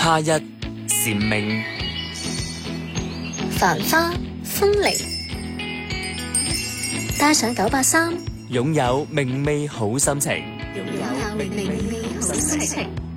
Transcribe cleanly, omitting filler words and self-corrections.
夏日蟬鳴， 繁花風鈴，帶上983， 擁有明媚好心情。 擁有明媚好心情。